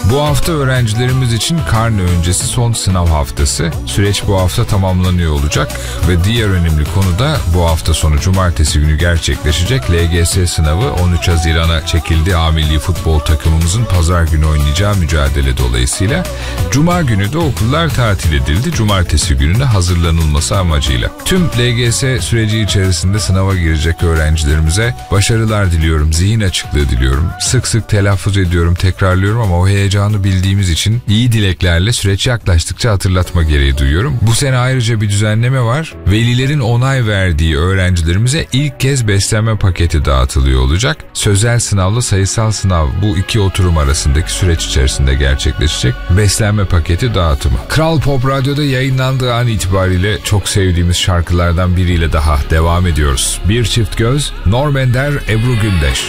Bu hafta öğrencilerimiz için karne öncesi son sınav haftası. Süreç bu hafta tamamlanıyor olacak ve diğer önemli konu da bu hafta sonu cumartesi günü gerçekleşecek LGS sınavı. 13 Haziran'a çekildi. A milli futbol takımımızın pazar günü oynayacağı mücadele dolayısıyla. Cuma günü de okullar tatil edildi. Cumartesi gününe hazırlanılması amacıyla. Tüm LGS süreci içerisinde sınava girecek öğrencilerimize başarılar diliyorum. Zihin açıklığı diliyorum. Sık sık telaffuz ediyorum, tekrarlıyorum ama o heyecanı bildiğimiz için iyi dileklerle süreç yaklaştıkça hatırlatma gereği duyuyorum. Bu sene ayrıca bir düzenleme var. Velilerin onay verdiği öğrencilerimize ilk kez beslenme paketi dağıtılıyor olacak. Sözel sınavla sayısal sınav bu iki oturum arasındaki süreç içerisinde gerçekleşecek beslenme paketi dağıtımı. Kral Pop Radyo'da yayınlandığı an itibariyle çok sevdiğimiz şarkılardan biriyle daha devam ediyoruz. Bir Çift Göz, Norm Ender, Ebru Gündeş.